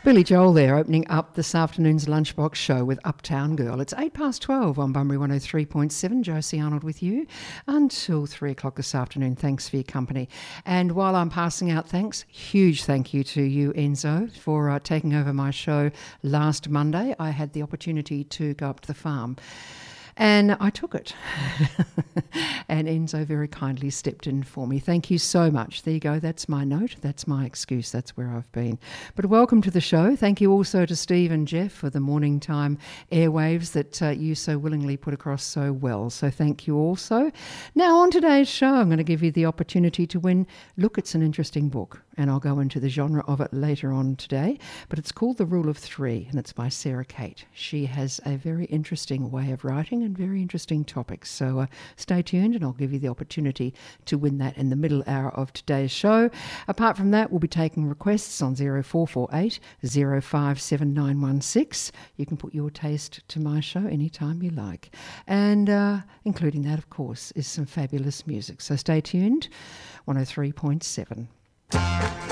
Billy Joel there, opening up this afternoon's Lunchbox show with Uptown Girl. It's 12 on Bunbury 103.7. Josie Arnold with you until 3 o'clock this afternoon. Thanks for your company. And while I'm passing out thanks, huge thank you to you, Enzo, for taking over my show last Monday. I had the opportunity to go up to the farm. And I took it. And Enzo very kindly stepped in for me. Thank you so much. There you go. That's my note. That's my excuse. That's where I've been. But welcome to the show. Thank you also to Steve and Jeff for the morning time airwaves that you so willingly put across so well. So thank you also. Now on today's show, I'm going to give you the opportunity to win. Look, it's an interesting book, and I'll go into the genre of it later on today. But it's called The Rule of Three, and it's by Sarah Kate. She has a very interesting way of writing and very interesting topics. So stay tuned and I'll give you the opportunity to win that in the middle hour of today's show. Apart from that, we'll be taking requests on 0448 057916. You can put your taste to my show anytime you like. And including that, of course, is some fabulous music. So stay tuned. 103.7.